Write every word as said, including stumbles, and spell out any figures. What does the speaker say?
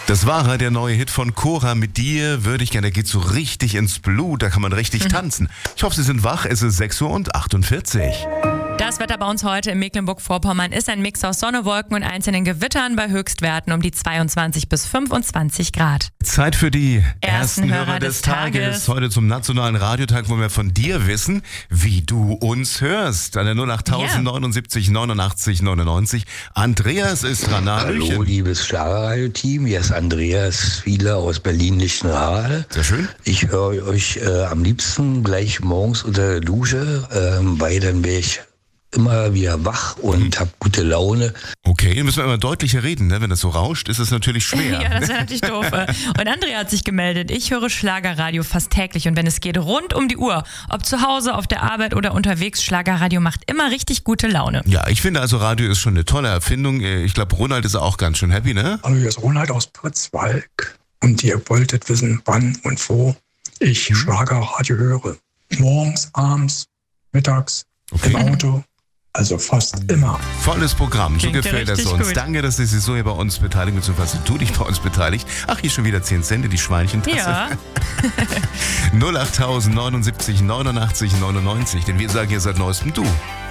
Das war der neue Hit von Cora. Mit dir würde ich gerne, der geht so richtig ins Blut, da kann man richtig mhm. tanzen. Ich hoffe, Sie sind wach, es ist sechs Uhr achtundvierzig. Das Wetter bei uns heute in Mecklenburg-Vorpommern ist ein Mix aus Sonne, Wolken und einzelnen Gewittern bei Höchstwerten um die zweiundzwanzig bis fünfundzwanzig Grad. Zeit für die ersten, ersten Hörer, Hörer des des Tages. Tages. Heute zum Nationalen Radiotag, wo wir von dir wissen, wie du uns hörst. An der null acht neunundsiebzig neunundachtzig neunundneunzig. Andreas ist dran. Na, Hallo, Hallöchen. liebes Schlagerradio-Team. Hier ist Andreas Fiedler aus Berlin-Lichtenrade. Sehr schön. Ich höre euch äh, am liebsten gleich morgens unter der Dusche, ähm, weil dann wäre ich immer wieder wach und mhm. habe gute Laune. Okay, müssen wir immer deutlicher reden, ne? Wenn das so rauscht, ist es natürlich schwer. Ja, das wäre natürlich doof. Und Andrea hat sich gemeldet. Ich höre Schlagerradio fast täglich und wenn es geht, rund um die Uhr. Ob zu Hause, auf der Arbeit oder unterwegs, Schlagerradio macht immer richtig gute Laune. Ja, ich finde also Radio ist schon eine tolle Erfindung. Ich glaube, Ronald ist auch ganz schön happy, ne? Hallo, hier ist Ronald aus Pritzwalk und ihr wolltet wissen, wann und wo ich Schlagerradio höre. Morgens, abends, mittags, Okay. im Auto. Also fast immer. Volles Programm, so Klingt ja gefällt es richtig uns. gut. Danke, dass Sie sich so hier bei uns beteiligen, beziehungsweise du dich bei uns beteiligt. Ach, hier schon wieder zehn Cent in die Schweinchentasse. Ja. null acht neunundsiebzig neunundachtzig neunundneunzig. Denn wir sagen, ihr seid neuestem du.